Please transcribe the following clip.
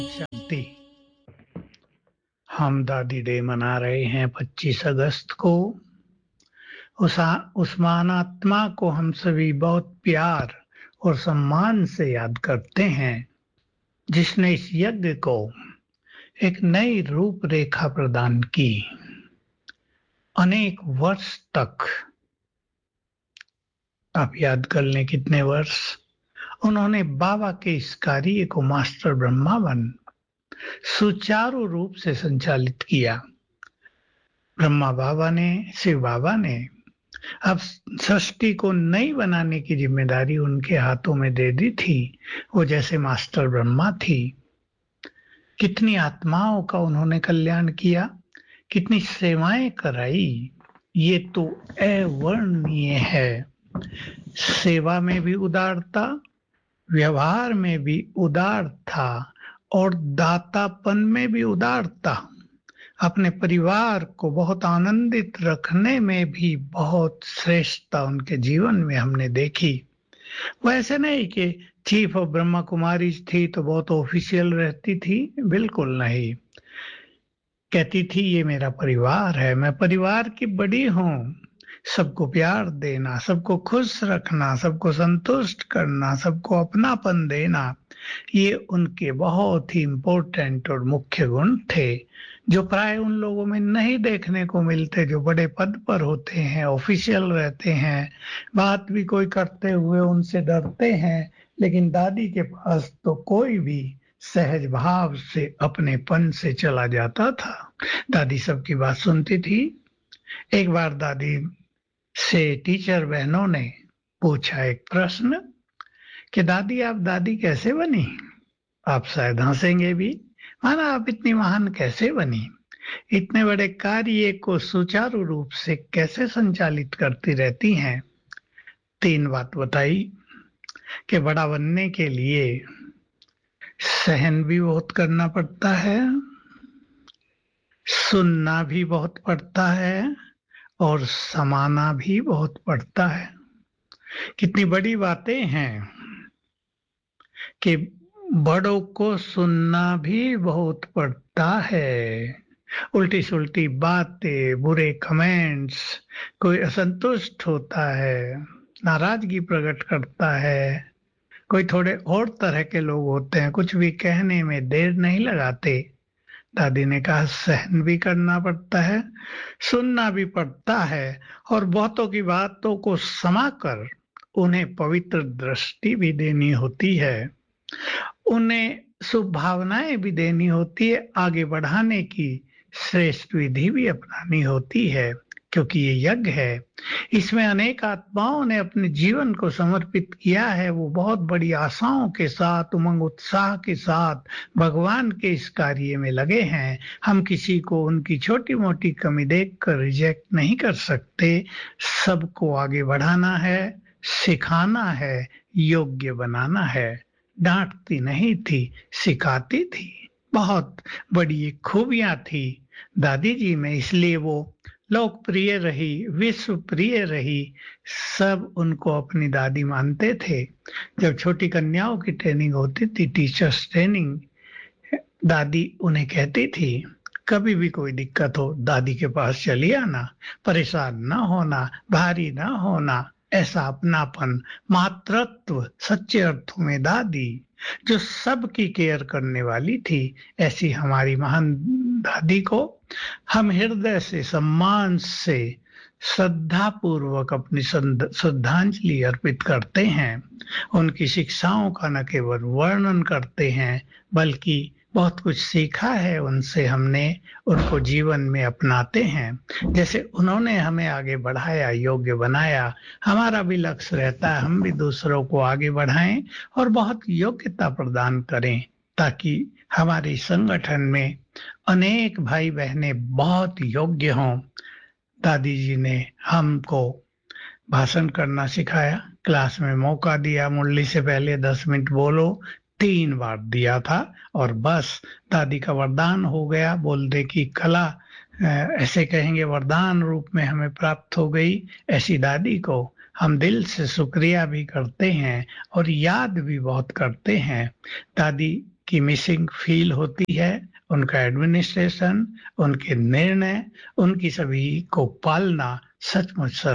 शांति। हम दादी डे मना रहे हैं 25 अगस्त को। उस महानात्मा को हम सभी बहुत प्यार और सम्मान से याद करते हैं, जिसने इस यज्ञ को एक नई रूपरेखा प्रदान की। अनेक वर्ष तक, आप याद कर लें कितने वर्ष, उन्होंने बाबा के इस कार्य को मास्टर ब्रह्मावन सुचारू रूप से संचालित किया। ब्रह्मा बाबा ने, शिव बाबा ने अब सृष्टि को नई बनाने की जिम्मेदारी उनके हाथों में दे दी थी। वो जैसे मास्टर ब्रह्मा थी। कितनी आत्माओं का उन्होंने कल्याण किया, कितनी सेवाएं कराई, ये तो अवर्णनीय है। सेवा में भी उदारता, व्यवहार में भी उदार था और दातापन में भी उदारता। अपने परिवार को बहुत आनंदित रखने में भी बहुत श्रेष्ठता उनके जीवन में हमने देखी। वैसे नहीं कि चीफ ऑफ ब्रह्मा कुमारी थी तो बहुत ऑफिशियल रहती थी, बिल्कुल नहीं। कहती थी ये मेरा परिवार है, मैं परिवार की बड़ी हूँ। सबको प्यार देना, सबको खुश रखना, सबको संतुष्ट करना, सबको अपनापन देना, ये उनके बहुत ही इम्पोर्टेंट और मुख्य गुण थे, जो प्राय उन लोगों में नहीं देखने को मिलते जो बड़े पद पर होते हैं, ऑफिशियल रहते हैं, बात भी कोई करते हुए उनसे डरते हैं। लेकिन दादी के पास तो कोई भी सहज भाव से अपनेपन से चला जाता था। दादी सबकी बात सुनती थी। एक बार दादी से टीचर बहनों ने पूछा एक प्रश्न कि दादी आप दादी कैसे बनी? आप शायद हंसेंगे भी, माना आप इतनी महान कैसे बनी? इतने बड़े कार्य को सुचारू रूप से कैसे संचालित करती रहती हैं? 3 बात बताई कि बड़ा बनने के लिए सहन भी बहुत करना पड़ता है, सुनना भी बहुत पड़ता है और समाना भी बहुत पड़ता है। कितनी बड़ी बातें हैं कि बड़ों को सुनना भी बहुत पड़ता है। उल्टी सुल्टी बातें, बुरे कमेंट्स, कोई असंतुष्ट होता है, नाराजगी प्रकट करता है, कोई थोड़े और तरह के लोग होते हैं, कुछ भी कहने में देर नहीं लगाते। दादी ने कहा सहन भी करना पड़ता है, सुनना भी पड़ता है और बहुतों की बातों को समाकर उन्हें पवित्र दृष्टि भी देनी होती है, उन्हें शुभ भावनाएं भी देनी होती है, आगे बढ़ाने की श्रेष्ठ विधि भी अपनानी होती है, क्योंकि ये यज्ञ है। इसमें अनेक आत्माओं ने अपने जीवन को समर्पित किया है। वो बहुत बड़ी आशाओं के साथ, उमंग उत्साह के साथ भगवान के इस कार्य में लगे हैं। हम किसी को उनकी छोटी मोटी कमी देखकर रिजेक्ट नहीं कर सकते। सबको आगे बढ़ाना है, सिखाना है, योग्य बनाना है। डांटती नहीं थी, सिखाती थी। बहुत बड़ी खूबियां थी दादी जी में, इसलिए वो लोकप्रिय रही, विश्व प्रिय रही। सब उनको अपनी दादी मानते थे। जब छोटी कन्याओं की ट्रेनिंग होती थी, टीचर्स ट्रेनिंग, दादी उन्हें कहती थी कभी भी कोई दिक्कत हो दादी के पास चली आना, परेशान ना होना, भारी ना होना। ऐसा अपनापन, मातृत्व सच्चे अर्थों में दादी, जो सबकी केयर करने वाली थी, ऐसी हमारी महान दादी को हम हृदय से, सम्मान से, श्रद्धा पूर्वक अपनी श्रद्धांजलि अर्पित करते हैं। उनकी शिक्षाओं का न केवल वर्णन करते हैं, बल्कि बहुत कुछ सीखा है उनसे हमने, उनको जीवन में अपनाते हैं। जैसे उन्होंने हमें आगे बढ़ाया, योग्य बनाया, हमारा भी लक्ष्य रहता है हम भी दूसरों को आगे बढ़ाएं और बहुत योग्यता प्रदान करें, ताकि हमारे संगठन में अनेक भाई बहनें बहुत योग्य हों। दादी जी ने हमको भाषण करना सिखाया, क्लास में मौका दिया, मुरली से पहले 10 मिनट बोलो, 3 बार दिया था और बस दादी का वरदान हो गया। बोलने की कला, ऐसे कहेंगे वरदान रूप में हमें प्राप्त हो गई। ऐसी दादी को हम दिल से शुक्रिया भी करते हैं और याद भी बहुत करते हैं। दादी की मिसिंग फील होती है। उनका एडमिनिस्ट्रेशन, उनके निर्णय, उनकी सभी को पालना सचमुच